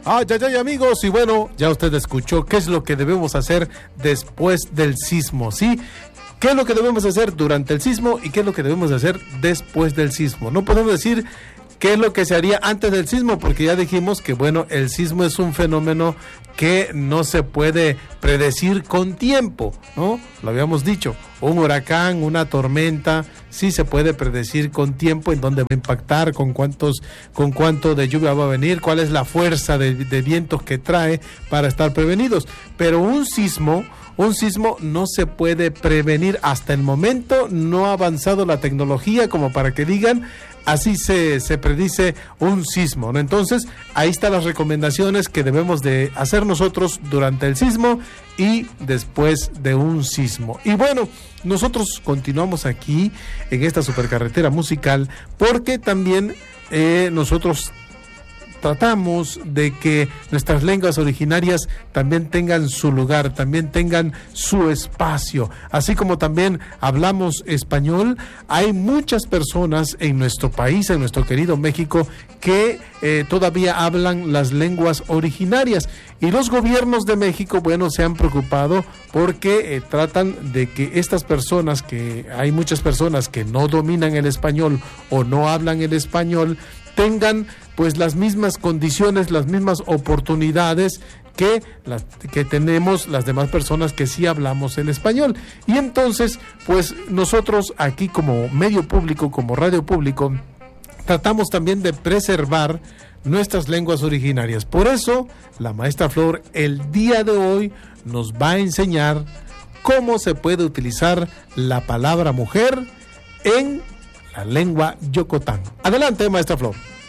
Ay, amigos, y bueno, ya usted escuchó qué es lo que debemos hacer después del sismo, ¿sí? ¿Qué es lo que debemos hacer durante el sismo y qué es lo que debemos hacer después del sismo? No podemos decir qué es lo que se haría antes del sismo, porque ya dijimos que, bueno, el sismo es un fenómeno que no se puede predecir con tiempo, ¿no? Lo habíamos dicho, un huracán, una tormenta, sí se puede predecir con tiempo en dónde va a impactar, con cuánto de lluvia va a venir, cuál es la fuerza de vientos que trae para estar prevenidos. Pero un sismo no se puede prevenir. Hasta el momento no ha avanzado la tecnología como para que digan así se predice un sismo, ¿no? Entonces, ahí están las recomendaciones que debemos de hacer nosotros durante el sismo y después de un sismo. Y bueno, nosotros continuamos aquí en esta supercarretera musical porque también nosotros tratamos de que nuestras lenguas originarias también tengan su lugar, también tengan su espacio. Así como también hablamos español, hay muchas personas en nuestro país, en nuestro querido México, que todavía hablan las lenguas originarias. Y los gobiernos de México, bueno, se han preocupado porque tratan de que estas personas, que hay muchas personas que no dominan el español o no hablan el español, tengan pues las mismas condiciones, las mismas oportunidades que tenemos las demás personas que sí hablamos el español. Y entonces, pues nosotros aquí como medio público, como radio público, tratamos también de preservar nuestras lenguas originarias. Por eso, la maestra Flor el día de hoy nos va a enseñar cómo se puede utilizar la palabra mujer en la lengua yocotán. Adelante, maestra Flor.